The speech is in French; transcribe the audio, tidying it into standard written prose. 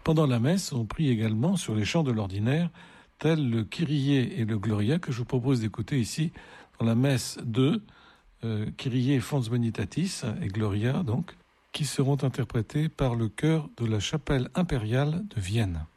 Pendant la messe, on prie également sur les chants de l'ordinaire, tels le Kyrie et le Gloria, que je vous propose d'écouter ici dans la messe 2, Kyrie Fons Bonitatis et Gloria, donc, qui seront interprétés par le chœur de la chapelle impériale de Vienne.